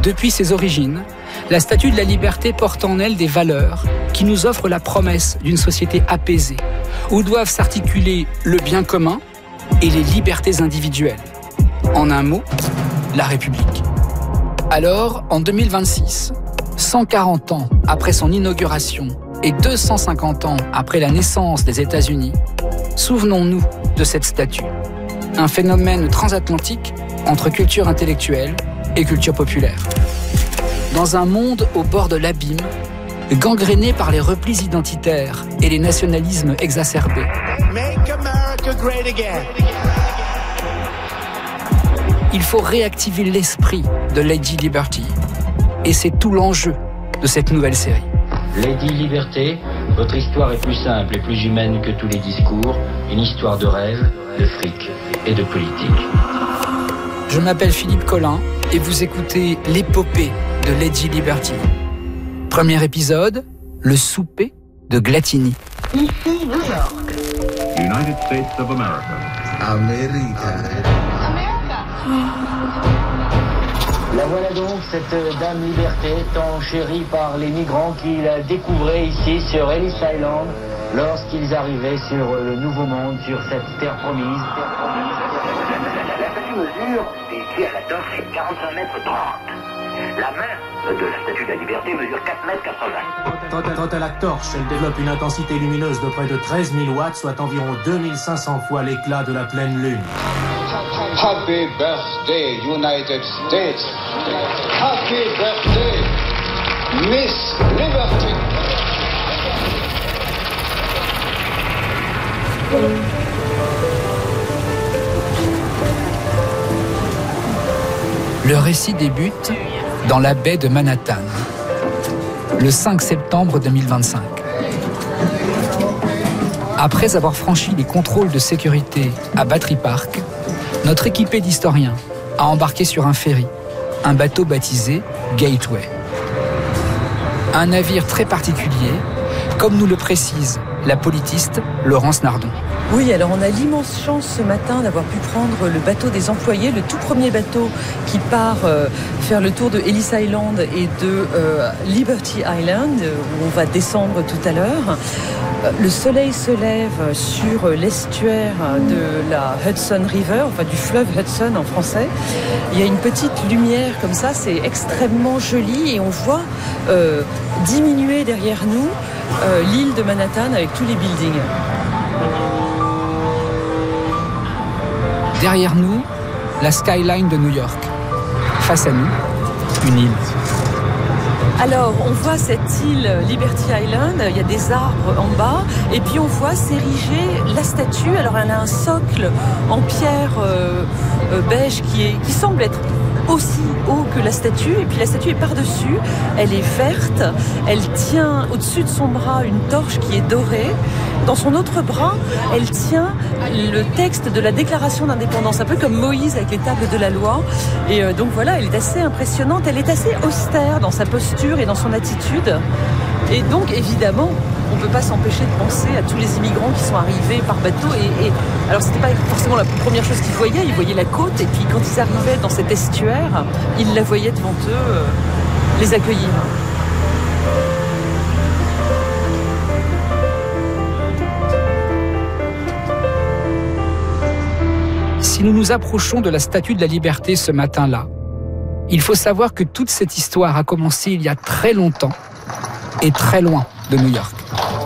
Depuis ses origines, la Statue de la Liberté porte en elle des valeurs qui nous offrent la promesse d'une société apaisée, où doivent s'articuler le bien commun et les libertés individuelles. En un mot, la République. Alors, en 2026, 140 ans après son inauguration et 250 ans après la naissance des États-Unis, souvenons-nous de cette statue. Un phénomène transatlantique entre culture intellectuelle et culture populaire. Dans un monde au bord de l'abîme, gangréné par les replis identitaires et les nationalismes exacerbés, Make America great again. il faut réactiver l'esprit de Lady Liberty. Et c'est tout l'enjeu de cette nouvelle série. Lady Liberté, votre histoire est plus simple et plus humaine que tous les discours, une histoire de rêve, de fric et de politique. Je m'appelle Philippe Collin et vous écoutez l'épopée de Lady Liberty. Premier épisode, le souper de Glatini. Ici New York. United States of America. La voilà donc, cette dame Liberté, tant chérie par les migrants qui la découvraient ici sur Ellis Island, lorsqu'ils arrivaient sur le Nouveau Monde, sur cette terre promise. La statue mesure, ici à la torche, 45 mètres 30. La main de la statue de la Liberté mesure 4 mètres 80. Quant à la torche, elle développe une intensité lumineuse de près de 13 000 watts, soit environ 2500 fois l'éclat de la pleine lune. Happy birthday, United States. Happy birthday, Miss Liberty. Le récit débute dans la baie de Manhattan, le 5 septembre 2025. Après avoir franchi les contrôles de sécurité à Battery Park, notre équipée d'historiens a embarqué sur un ferry, un bateau baptisé Gateway. Un navire très particulier, comme nous le précise la politiste Laurence Nardon. Oui, alors on a l'immense chance ce matin d'avoir pu prendre le bateau des employés, le tout premier bateau qui part faire le tour de Ellis Island et de Liberty Island, où on va descendre tout à l'heure. Le soleil se lève sur l'estuaire de la Hudson River, enfin du fleuve Hudson en français. Il y a une petite lumière comme ça, c'est extrêmement joli et on voit diminuer derrière nous l'île de Manhattan avec tous les buildings. Derrière nous, la skyline de New York. Face à nous, une île. Alors, on voit cette île Liberty Island, il y a des arbres en bas, et puis on voit s'ériger la statue. Alors, elle a un socle en pierre beige qui semble être aussi haut que la statue, et puis la statue est par-dessus, elle est verte, elle tient au-dessus de son bras une torche qui est dorée. Dans son autre bras, elle tient le texte de la déclaration d'indépendance, un peu comme Moïse avec les tables de la loi. Et donc voilà, elle est assez impressionnante, elle est assez austère dans sa posture et dans son attitude. Et donc évidemment, on ne peut pas s'empêcher de penser à tous les immigrants qui sont arrivés par bateau. Alors c'était pas forcément la première chose qu'ils voyaient la côte, et puis quand ils arrivaient dans cet estuaire, ils la voyaient devant eux les accueillir. Si nous nous approchons de la Statue de la Liberté ce matin-là, il faut savoir que toute cette histoire a commencé il y a très longtemps et très loin de New York.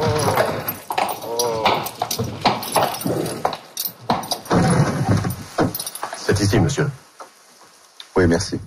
C'est ici, monsieur. Oui, merci.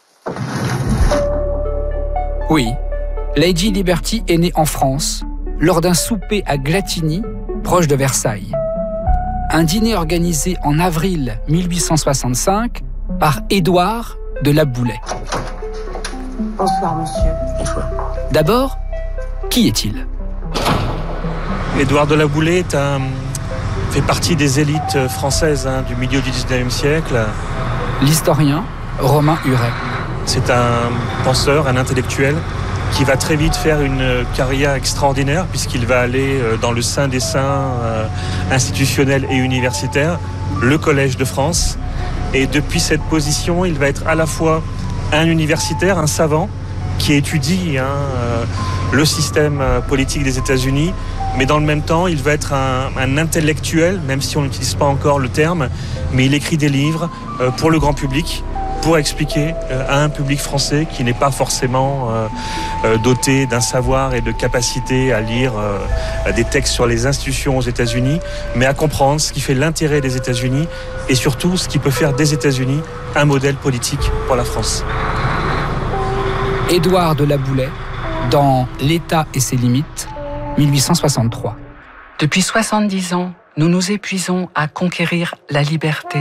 Oui, Lady Liberty est née en France, lors d'un souper à Glatini, proche de Versailles. Un dîner organisé en avril 1865 par Édouard de La Boulaye. Bonsoir, monsieur. Bonsoir. D'abord, qui est-il ? Édouard de La Boulaye fait partie des élites françaises du milieu du 19e siècle. L'historien Romain Huret. C'est un penseur, un intellectuel qui va très vite faire une carrière extraordinaire puisqu'il va aller dans le sein des saints institutionnels et universitaires, le Collège de France. Et depuis cette position, il va être à la fois un universitaire, un savant, qui étudie le système politique des États-Unis, mais dans le même temps, il va être un intellectuel, même si on n'utilise pas encore le terme, mais il écrit des livres pour le grand public, pour expliquer à un public français qui n'est pas forcément doté d'un savoir et de capacité à lire des textes sur les institutions aux États-Unis, mais à comprendre ce qui fait l'intérêt des États-Unis et surtout ce qui peut faire des États-Unis un modèle politique pour la France. Édouard de La Boulaye, dans L'État et ses limites, 1863. Depuis 70 ans, nous nous épuisons à conquérir la liberté.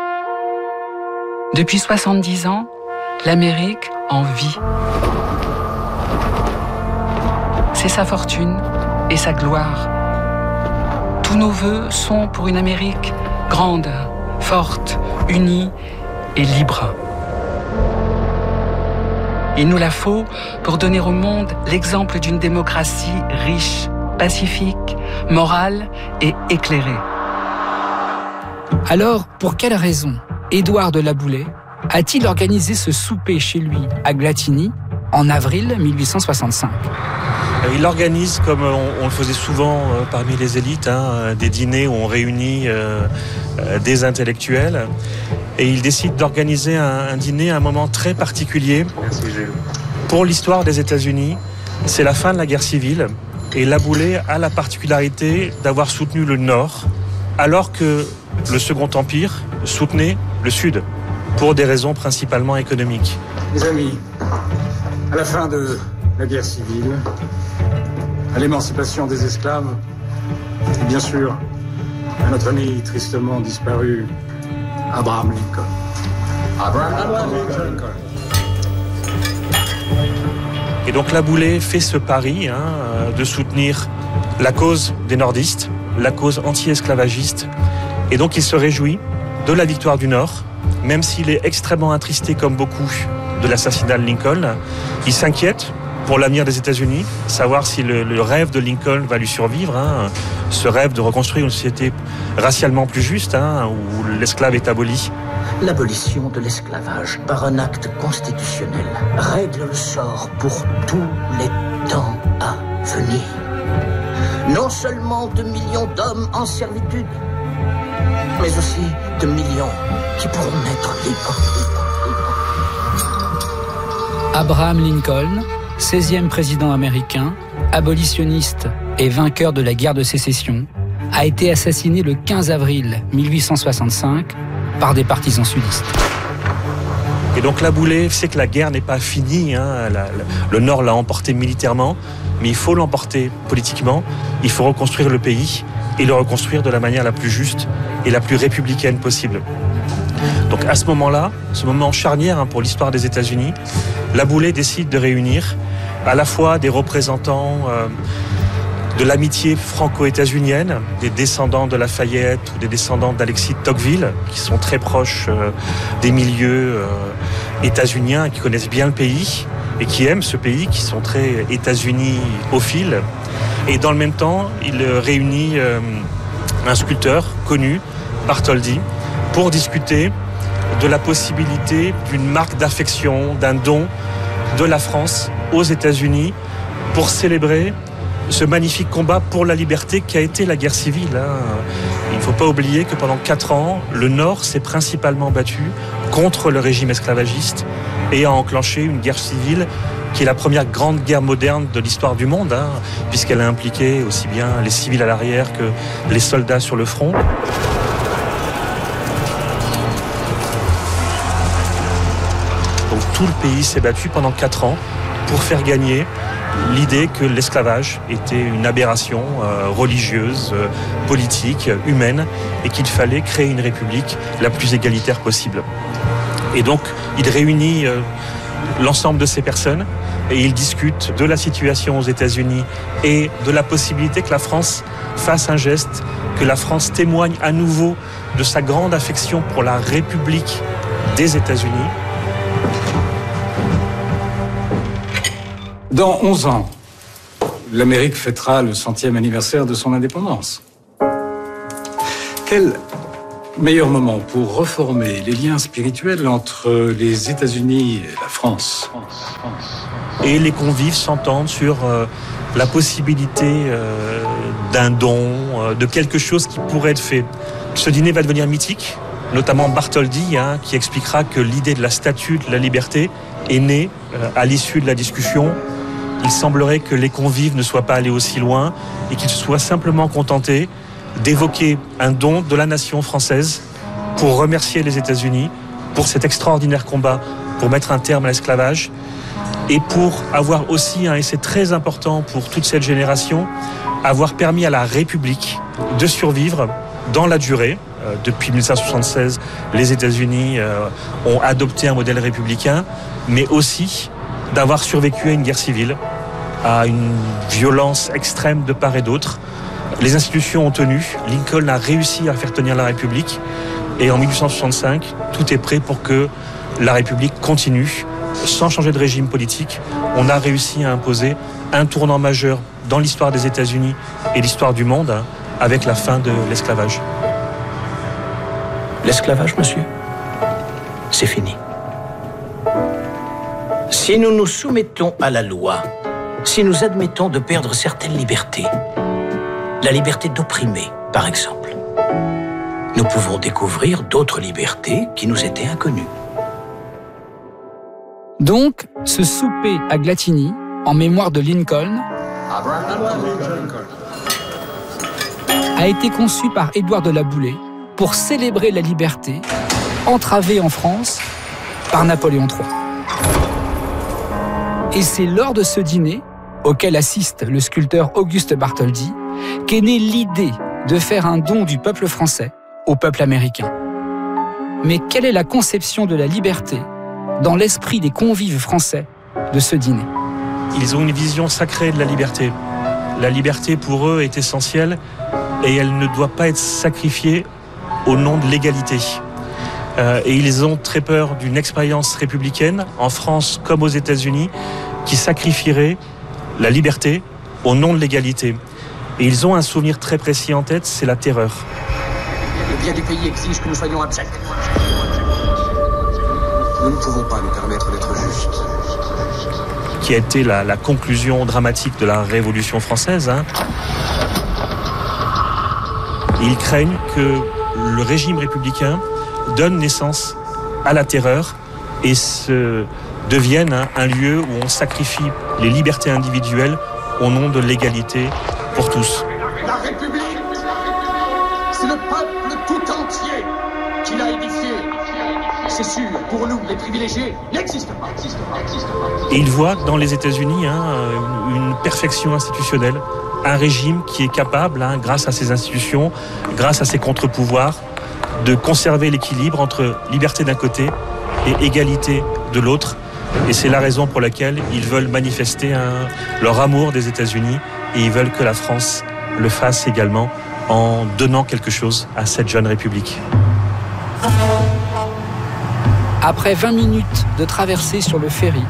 Depuis 70 ans, l'Amérique en vit. C'est sa fortune et sa gloire. Tous nos vœux sont pour une Amérique grande, forte, unie et libre. Il nous la faut pour donner au monde l'exemple d'une démocratie riche, pacifique, morale et éclairée. Alors, pour quelle raison Édouard de La Boulaye a-t-il organisé ce souper chez lui à Glatigny en avril 1865 ? Il organise, comme on le faisait souvent parmi les élites, des dîners où on réunit des intellectuels. Et il décide d'organiser un dîner à un moment très particulier. Pour l'histoire des États-Unis, c'est la fin de la guerre civile. Et La Boulaye a la particularité d'avoir soutenu le Nord, alors que le Second Empire soutenait le Sud, pour des raisons principalement économiques. Les amis, à la fin de la guerre civile, à l'émancipation des esclaves, et bien sûr, à notre ami tristement disparu, Abraham Lincoln. Abraham Lincoln. Et donc La Boulaye fait ce pari de soutenir la cause des nordistes, la cause anti-esclavagiste. Et donc il se réjouit de la victoire du Nord, même s'il est extrêmement attristé comme beaucoup de l'assassinat de Lincoln. Il s'inquiète pour l'avenir des États-Unis, savoir si le rêve de Lincoln va lui survivre, ce rêve de reconstruire une société racialement plus juste, où l'esclave est aboli. L'abolition de l'esclavage par un acte constitutionnel règle le sort pour tous les temps à venir. Non seulement de millions d'hommes en servitude, mais aussi de millions qui pourront naître libres. Abraham Lincoln, 16e président américain, abolitionniste et vainqueur de la guerre de sécession, a été assassiné le 15 avril 1865 par des partisans sudistes. Et donc La Boulaye sait que la guerre n'est pas finie, le Nord l'a emporté militairement, mais il faut l'emporter politiquement, il faut reconstruire le pays et le reconstruire de la manière la plus juste et la plus républicaine possible. Donc à ce moment-là, ce moment charnière pour l'histoire des États-Unis, La Boulaye décide de réunir à la fois des représentants de l'amitié franco-états-unienne, des descendants de Lafayette ou des descendants d'Alexis de Tocqueville, qui sont très proches des milieux états-uniens, qui connaissent bien le pays et qui aiment ce pays, qui sont très États-Unis-ophiles. Et dans le même temps, il réunit un sculpteur connu, Bartholdi, pour discuter de la possibilité d'une marque d'affection, d'un don de la France aux États-Unis pour célébrer ce magnifique combat pour la liberté qui a été la guerre civile. Il ne faut pas oublier que pendant 4 ans, le Nord s'est principalement battu contre le régime esclavagiste et a enclenché une guerre civile qui est la première grande guerre moderne de l'histoire du monde, puisqu'elle a impliqué aussi bien les civils à l'arrière que les soldats sur le front. Donc tout le pays s'est battu pendant 4 ans pour faire gagner l'idée que l'esclavage était une aberration religieuse, politique, humaine, et qu'il fallait créer une république la plus égalitaire possible. Et donc, il réunit l'ensemble de ces personnes et il discute de la situation aux États-Unis et de la possibilité que la France fasse un geste, que la France témoigne à nouveau de sa grande affection pour la République des États-Unis. Dans 11 ans, l'Amérique fêtera le 100e anniversaire de son indépendance. Quelle meilleur moment pour reformer les liens spirituels entre les États-Unis et la France. Et les convives s'entendent sur la possibilité d'un don, de quelque chose qui pourrait être fait. Ce dîner va devenir mythique, notamment Bartholdi, qui expliquera que l'idée de la statue de la liberté est née à l'issue de la discussion. Il semblerait que les convives ne soient pas allés aussi loin et qu'ils se soient simplement contentés d'évoquer un don de la nation française pour remercier les États-Unis pour cet extraordinaire combat pour mettre un terme à l'esclavage et pour avoir aussi, et c'est très important pour toute cette génération, avoir permis à la République de survivre dans la durée. Depuis 1976, les États-Unis ont adopté un modèle républicain, mais aussi d'avoir survécu à une guerre civile, à une violence extrême de part et d'autre. Les institutions ont tenu, Lincoln a réussi à faire tenir la République, et en 1865, tout est prêt pour que la République continue, sans changer de régime politique. On a réussi à imposer un tournant majeur dans l'histoire des États-Unis et l'histoire du monde, avec la fin de l'esclavage. L'esclavage, monsieur, c'est fini. Si nous nous soumettons à la loi, si nous admettons de perdre certaines libertés, la liberté d'opprimer, par exemple, nous pouvons découvrir d'autres libertés qui nous étaient inconnues. Donc, ce souper à Glatigny, en mémoire de Lincoln, a été conçu par Édouard de La Boulaye pour célébrer la liberté entravée en France par Napoléon III. Et c'est lors de ce dîner, auquel assiste le sculpteur Auguste Bartholdi, qu'est née l'idée de faire un don du peuple français au peuple américain. Mais quelle est la conception de la liberté dans l'esprit des convives français de ce dîner? Ils ont une vision sacrée de la liberté. La liberté pour eux est essentielle et elle ne doit pas être sacrifiée au nom de l'égalité. Et ils ont très peur d'une expérience républicaine, en France comme aux États-Unis, qui sacrifierait la liberté au nom de l'égalité. Et ils ont un souvenir très précis en tête, c'est la terreur. Le bien du pays exige que nous soyons abjects. Nous ne pouvons pas nous permettre d'être justes. Qui a été la conclusion dramatique de la Révolution française. Ils craignent que le régime républicain donne naissance à la terreur et devienne un lieu où on sacrifie les libertés individuelles au nom de l'égalité pour tous. La République, c'est le peuple tout entier qui l'a édifié. C'est sûr, pour nous, les privilégiés n'existent pas. Et ils voient dans les États-Unis une perfection institutionnelle, un régime qui est capable, grâce à ses institutions, grâce à ses contre-pouvoirs, de conserver l'équilibre entre liberté d'un côté et égalité de l'autre. Et c'est la raison pour laquelle ils veulent manifester leur amour des États-Unis et ils veulent que la France le fasse également en donnant quelque chose à cette jeune République. Après 20 minutes de traversée sur le ferry,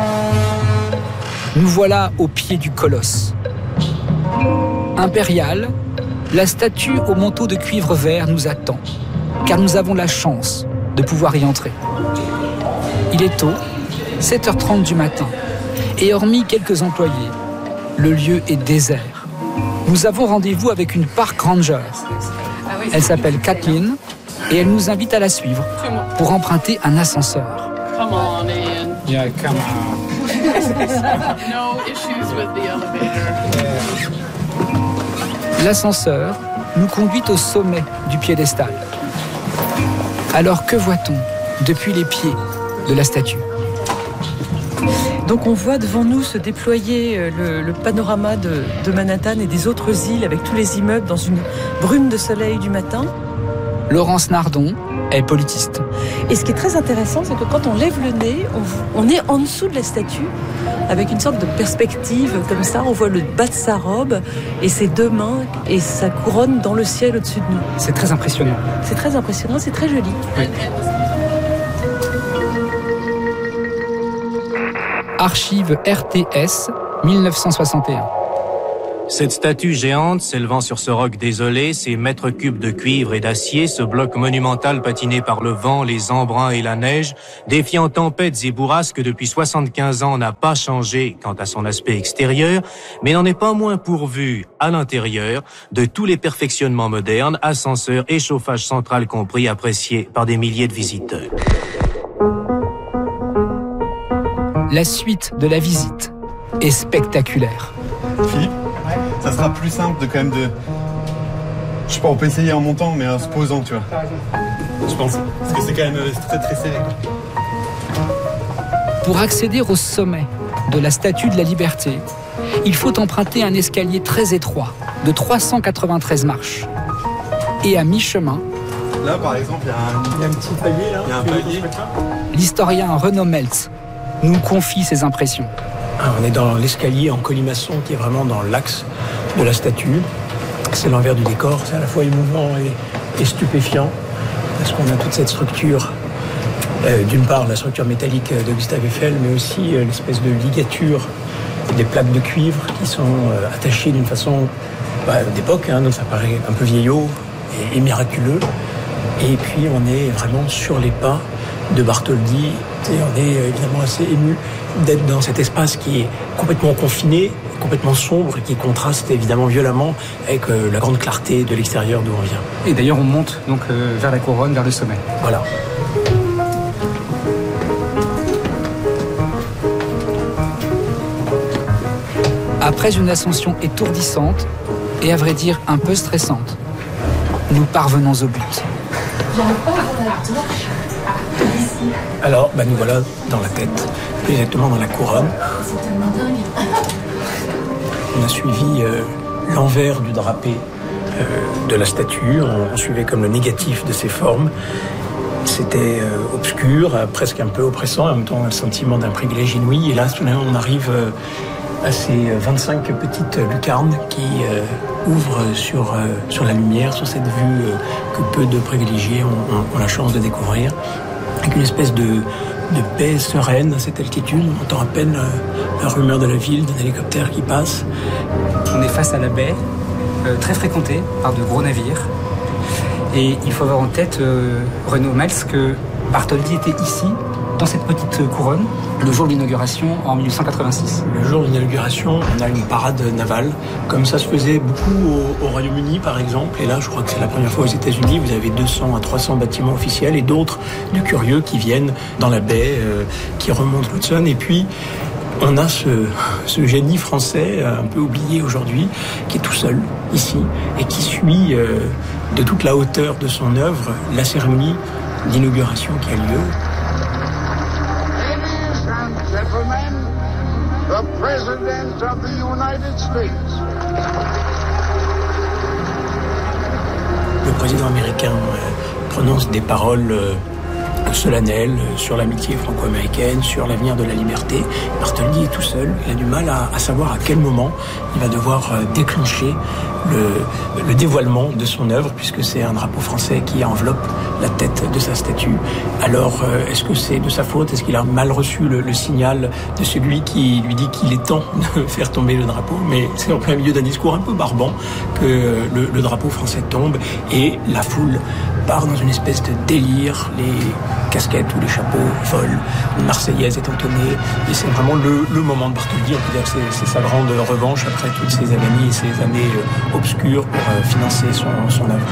nous voilà au pied du colosse. Impériale, la statue au manteau de cuivre vert nous attend, car nous avons la chance de pouvoir y entrer. Il est tôt, 7h30 du matin, et hormis quelques employés, le lieu est désert. Nous avons rendez-vous avec une park ranger. Elle s'appelle Kathleen et elle nous invite à la suivre pour emprunter un ascenseur. Come on, Ian. Yeah, come on. No issues with the elevator. L'ascenseur nous conduit au sommet du piédestal. Alors que voit-on depuis les pieds de la statue? Donc on voit devant nous se déployer le panorama de Manhattan et des autres îles avec tous les immeubles dans une brume de soleil du matin. Laurence Nardon est politiste. Et ce qui est très intéressant, c'est que quand on lève le nez, on est en dessous de la statue, avec une sorte de perspective comme ça. On voit le bas de sa robe et ses deux mains et sa couronne dans le ciel au-dessus de nous. C'est très impressionnant. C'est très impressionnant, c'est très joli. Oui. Archives RTS 1961. Cette statue géante s'élevant sur ce roc désolé, ces mètres cubes de cuivre et d'acier, ce bloc monumental patiné par le vent, les embruns et la neige, défiant tempêtes et bourrasques depuis 75 ans, n'a pas changé quant à son aspect extérieur, mais n'en est pas moins pourvu, à l'intérieur, de tous les perfectionnements modernes, ascenseurs et chauffage central compris, appréciés par des milliers de visiteurs. La suite de la visite est spectaculaire. Philippe, ça sera plus simple de quand même de... Je sais pas, on peut essayer en montant, mais en se posant, tu vois. Je pense. Parce que c'est quand même très très serré. Pour accéder au sommet de la Statue de la Liberté, il faut emprunter un escalier très étroit de 393 marches. Et à mi-chemin... Là, par exemple, il y a un petit palier, là. Il y a un palier. L'historien Renaud Meltz nous confie ses impressions. On est dans l'escalier en colimaçon qui est vraiment dans l'axe de la statue. C'est l'envers du décor, c'est à la fois émouvant et stupéfiant parce qu'on a toute cette structure, d'une part la structure métallique de Gustave Eiffel, mais aussi l'espèce de ligature des plaques de cuivre qui sont attachées d'une façon d'époque, donc ça paraît un peu vieillot et miraculeux. Et puis on est vraiment sur les pas de Bartholdi et on est évidemment assez ému d'être dans cet espace qui est complètement confiné, complètement sombre et qui contraste évidemment violemment avec la grande clarté de l'extérieur d'où on vient. Et d'ailleurs on monte donc vers la couronne, vers le sommet. Voilà. Après une ascension étourdissante et à vrai dire un peu stressante, nous parvenons au but. Alors, nous voilà dans la tête, plus exactement dans la couronne. On a suivi l'envers du drapé de la statue, on suivait comme le négatif de ses formes. C'était obscur, presque un peu oppressant, en même temps un sentiment d'un privilège inouï. Et là, on arrive à ces 25 petites lucarnes qui ouvrent sur la lumière, sur cette vue que peu de privilégiés ont la chance de découvrir. Avec une espèce de paix sereine à cette altitude. On entend à peine la rumeur de la ville, d'un hélicoptère qui passe. On est face à la baie, très fréquentée par de gros navires. Et il faut avoir en tête, Renaud Meltz, que Bartholdi était ici, dans cette petite couronne, le jour de l'inauguration en 1886. Le jour de l'inauguration, on a une parade navale, comme ça se faisait beaucoup au Royaume-Uni par exemple, et là je crois que c'est la première fois aux États-Unis, vous avez 200 à 300 bâtiments officiels et d'autres de curieux qui viennent dans la baie, qui remontent l'Hudson, et puis on a ce génie français un peu oublié aujourd'hui, qui est tout seul ici, et qui suit de toute la hauteur de son œuvre la cérémonie d'inauguration qui a lieu. Gentlemen, the President of the United States. Le président américain prononce des paroles solennelles sur l'amitié franco-américaine, sur l'avenir de la liberté. Bartholdi est tout seul, il a du mal à savoir à quel moment il va devoir déclencher le dévoilement de son œuvre, puisque c'est un drapeau français qui enveloppe la tête de sa statue. Alors, est-ce que c'est de sa faute? Est-ce qu'il a mal reçu le signal de celui qui lui dit qu'il est temps de faire tomber le drapeau? Mais c'est en plein milieu d'un discours un peu barbant que le drapeau français tombe et la foule part dans une espèce de délire. Les casquettes ou les chapeaux volent, une Marseillaise est entonnée, et c'est vraiment le moment de Bartholdi. On peut dire que c'est sa grande revanche après toutes ces agonies et ces années obscures pour financer son œuvre.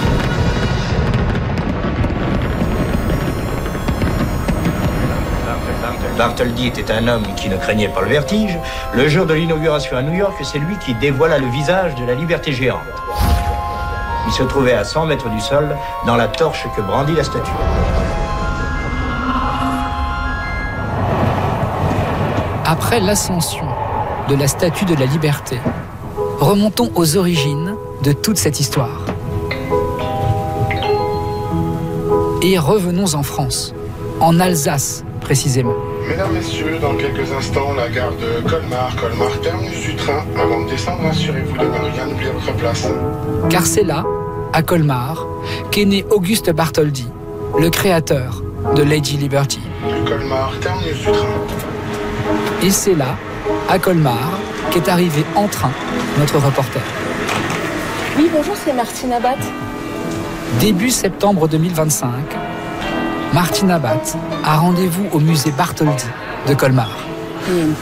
Bartholdi était un homme qui ne craignait pas le vertige. Le jour de l'inauguration à New York, c'est lui qui dévoila le visage de la liberté géante. Il se trouvait à 100 mètres du sol, dans la torche que brandit la statue. Après l'ascension de la Statue de la Liberté, remontons aux origines de toute cette histoire. Et revenons en France, en Alsace précisément. Mesdames, Messieurs, dans quelques instants, la gare de Colmar, terminus du train. Avant de descendre, assurez-vous de ne rien oublier à votre place. Car c'est là, à Colmar, qu'est né Auguste Bartholdi, le créateur de Lady Liberty. Colmar, terminus du train. Et c'est là, à Colmar, qu'est arrivé en train notre reporter. Oui, bonjour, c'est Martine Abat. Début septembre 2025, Martine Abat a rendez-vous au musée Bartholdi de Colmar. Il y a une